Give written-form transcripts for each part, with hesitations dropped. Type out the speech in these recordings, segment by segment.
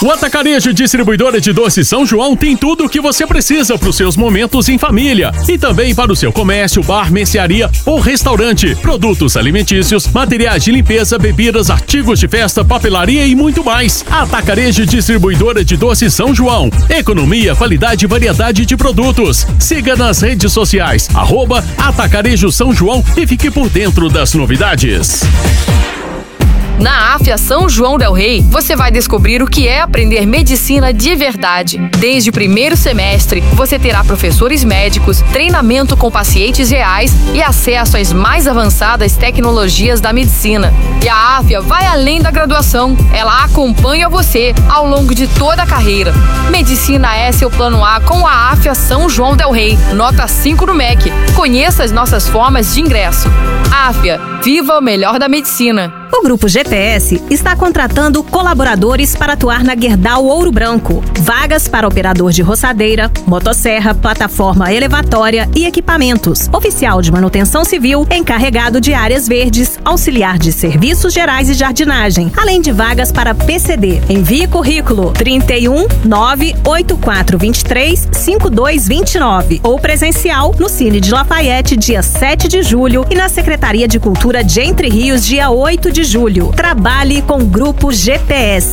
O Atacarejo Distribuidora de Doces São João tem tudo o que você precisa para os seus momentos em família e também para o seu comércio, bar, mercearia ou restaurante. Produtos alimentícios, materiais de limpeza, bebidas, artigos de festa, papelaria e muito mais. Atacarejo Distribuidora de Doces São João. Economia, qualidade e variedade de produtos. Siga nas redes sociais, @Atacarejo São João e fique por dentro das novidades. Na AFIA São João del Rei, você vai descobrir o que é aprender medicina de verdade. Desde o primeiro semestre, você terá professores médicos, treinamento com pacientes reais e acesso às mais avançadas tecnologias da medicina. E a AFIA vai além da graduação. Ela acompanha você ao longo de toda a carreira. Medicina é seu plano A com a AFIA São João del Rei. Nota 5 no MEC. Conheça as nossas formas de ingresso. AFIA, viva o melhor da medicina. O Grupo GPS está contratando colaboradores para atuar na Gerdau Ouro Branco. Vagas para operador de roçadeira, motosserra, plataforma elevatória e equipamentos. Oficial de manutenção civil, encarregado de áreas verdes, auxiliar de serviços gerais e jardinagem. Além de vagas para PCD. Envie currículo 31 98423 5229 ou presencial no Cine de Lafayette, dia 7 de julho e na Secretaria de Cultura de Entre Rios, dia 8 de julho. Trabalhe com o Grupo GPS.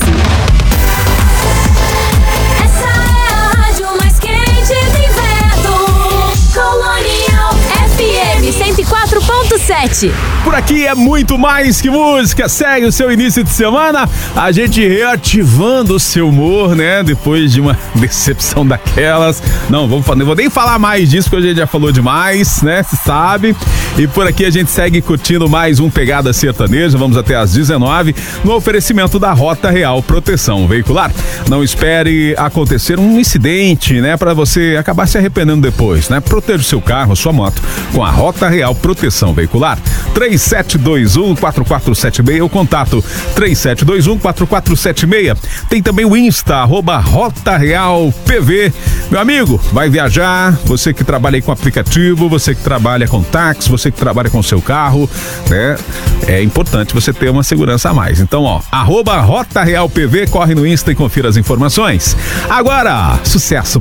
Essa é a rádio mais quente do inverno. Colonial FM 104.7. Por aqui é muito mais que música. Segue o seu início de semana, a gente reativando o seu humor, né? Depois de uma decepção daquelas. Não vou nem falar mais disso, porque a gente já falou demais, né? Se sabe. E por aqui a gente segue curtindo mais um Pegada Sertaneja. Vamos até às 19 no oferecimento da Rota Real Proteção Veicular. Não espere acontecer um incidente, né? Para você acabar se arrependendo depois, né? Proteja o seu carro, sua moto com a Rota Real Proteção Veicular. 3721-4476, o contato 3721-4476. Tem também o Insta, @Rota Real PV. Meu amigo, vai viajar, você que trabalha aí com aplicativo, você que trabalha com táxi, você que trabalha com seu carro, né? É importante você ter uma segurança a mais. Então, @Rota Real PV, corre no Insta e confira as informações. Agora, sucesso